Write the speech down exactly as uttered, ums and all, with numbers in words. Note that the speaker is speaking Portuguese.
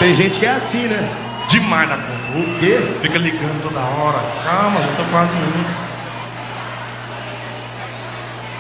Tem gente que é assim, né? Demais da conta. O quê? Fica ligando toda hora. Calma, já tô quase indo.